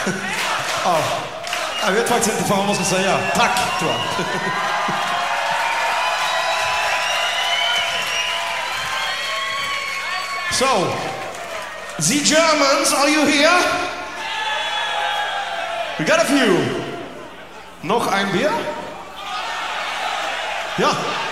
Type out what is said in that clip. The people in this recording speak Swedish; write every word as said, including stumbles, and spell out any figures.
Ja. Jag vet faktiskt inte vad man ska säga. Tack, tror jag. So, the Germans, are you here? We got a few. Noch ein Bier? Ja.